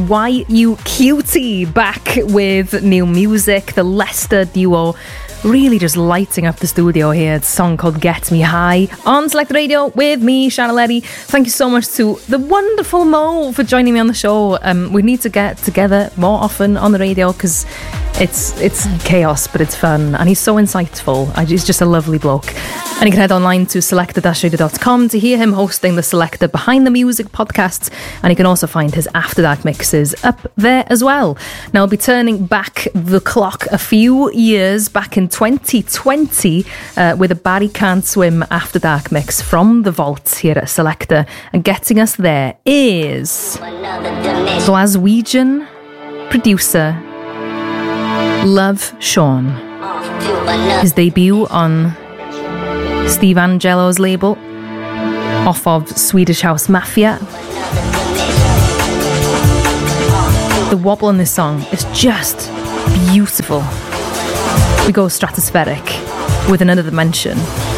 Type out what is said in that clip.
YUQT back with new music. The Leicester duo really just lighting up the studio here. It's a song called Get Me High on Select Radio with me, Shannon Leddy. Thank you so much to the wonderful Mo for joining me on the show. We need to get together more often on the radio because it's chaos, but it's fun, and he's so insightful. He's just a lovely bloke. And you can head online to selector-radio.com to hear him hosting the Selector Behind the Music podcast, and you can also find his After Dark mixes up there as well. Now, I'll be turning back the clock a few years back in 2020 with a Barry Can't Swim After Dark mix from the vault here at Selector, and getting us there is Glaswegian producer Love Sean. His debut on Steve Angelo's label, off of Swedish House Mafia. The wobble in this song is just beautiful. We go stratospheric with another dimension.